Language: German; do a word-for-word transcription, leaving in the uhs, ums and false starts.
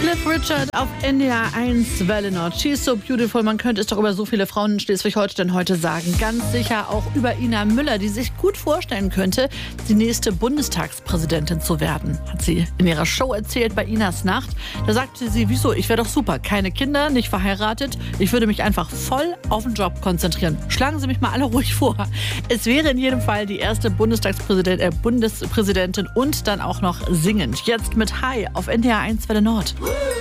Cliff Richard auf N D R eins Welle Nord. She's so beautiful. Man könnte es doch über so viele Frauen in Schleswig-Holstein heute sagen. Ganz sicher auch über Ina Müller, die sich gut vorstellen könnte, die nächste Bundestagspräsidentin zu werden. Hat sie in ihrer Show erzählt bei Inas Nacht. Da sagte sie, wieso, ich wäre doch super. Keine Kinder, nicht verheiratet. Ich würde mich einfach voll auf den Job konzentrieren. Schlagen Sie mich mal alle ruhig vor. Es wäre in jedem Fall die erste Bundestagspräsident, äh, Bundespräsidentin und dann auch noch singend. Jetzt mit Hi auf N D R eins Welle Nord.